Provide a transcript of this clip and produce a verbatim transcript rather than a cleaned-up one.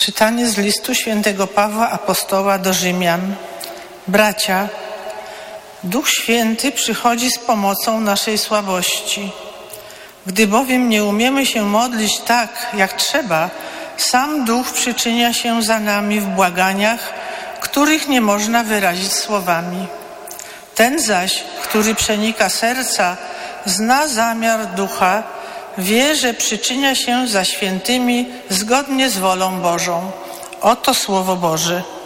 Czytanie z listu świętego Pawła Apostoła do Rzymian. Bracia, Duch Święty przychodzi z pomocą naszej słabości. Gdy bowiem nie umiemy się modlić tak, jak trzeba, sam Duch przyczynia się za nami w błaganiach, których nie można wyrazić słowami. Ten zaś, który przenika serca, zna zamiar Ducha, wie, że przyczynia się za świętymi zgodnie z wolą Bożą. Oto Słowo Boże.